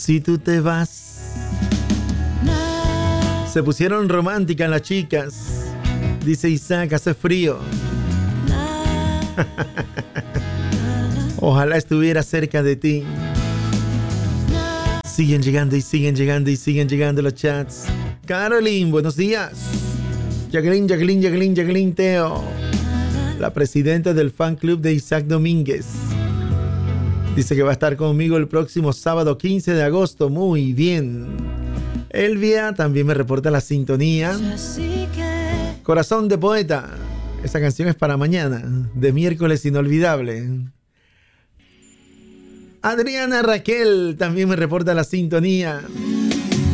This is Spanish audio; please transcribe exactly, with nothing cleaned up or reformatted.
Si tú te vas. Se pusieron románticas las chicas. Dice Isaac, hace frío. Ojalá estuviera cerca de ti. Siguen llegando y siguen llegando y siguen llegando los chats. Caroline, buenos días. Jacqueline, Jacqueline, Jacqueline, Jacqueline Teo, la presidenta del fan club de Isaac Domínguez. Dice que va a estar conmigo el próximo sábado quince de agosto. Muy bien. Elvia también me reporta la sintonía. Corazón de poeta. Esa canción es para mañana, de miércoles inolvidable. Adriana Raquel también me reporta la sintonía.